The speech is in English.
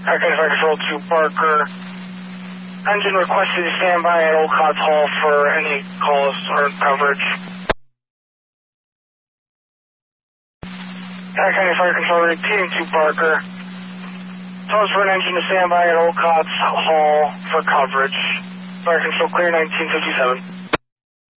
County Fire Control to Barker. Engine requested to stand by at Olcott's Hall for any calls or coverage. County Fire Control repeating to Barker. Calls for an engine to stand by at Olcott's Hall for coverage. Fire Control clear 1957.